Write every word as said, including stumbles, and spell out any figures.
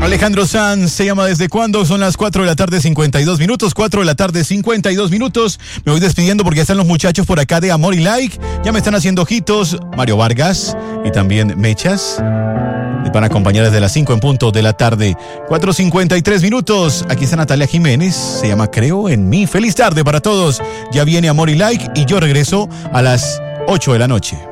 Alejandro Sanz se llama ¿Desde cuándo? Son las cuatro de la tarde, cincuenta y dos minutos. cuatro de la tarde, cincuenta y dos minutos. Me voy despidiendo porque ya están los muchachos por acá de Amor y Like. Ya me están haciendo ojitos. Mario Vargas y también Mechas. Me van a acompañar desde las cinco en punto de la tarde. cuatro cincuenta y tres minutos. Aquí está Natalia Jiménez. Se llama Creo en mí. Feliz tarde para todos. Ya viene Amor y Like y yo regreso a las ocho de la noche.